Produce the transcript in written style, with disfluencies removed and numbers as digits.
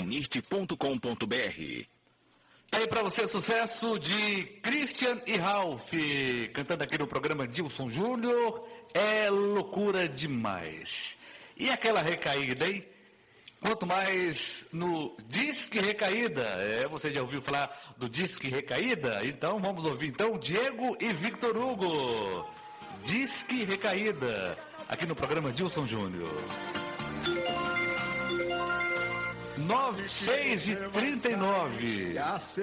nirte.com.br. Aí pra você, sucesso de Christian e Ralph, cantando aqui no programa Dilson Júnior, é loucura demais. E aquela recaída, hein? Quanto mais no Disque Recaída, você já ouviu falar do Disque Recaída? Então vamos ouvir então Diego e Victor Hugo, Disque Recaída, aqui no programa Dilson Júnior. 9:39.